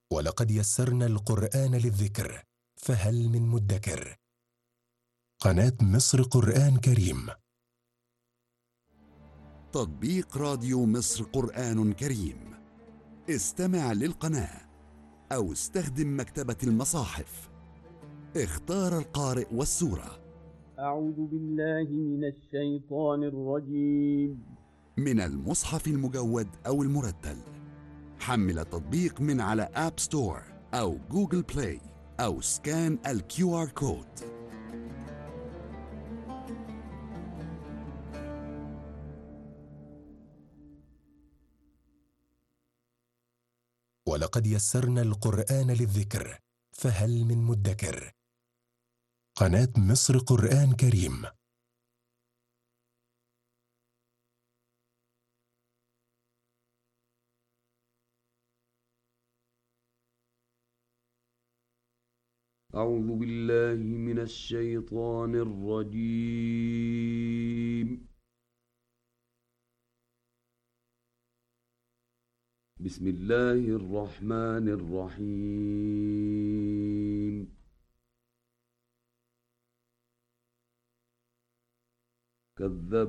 ولقد يسرنا القرآن للذكر فهل من مدكر. قناة مصر قرآن كريم. تطبيق راديو مصر قرآن كريم. استمع للقناة أو استخدم مكتبة المصاحف. اختار القارئ والسورة. أعوذ بالله من الشيطان الرجيم. من المصحف المجود أو المرتل. حمل التطبيق من على آب ستور أو جوجل بلاي أو سكان QR كود. ولقد يسرنا القرآن للذكر فهل من مدكر. قناة مصر قرآن كريم. أعوذ بالله من الشيطان الرجيم. بسم الله الرحمن الرحيم. كذب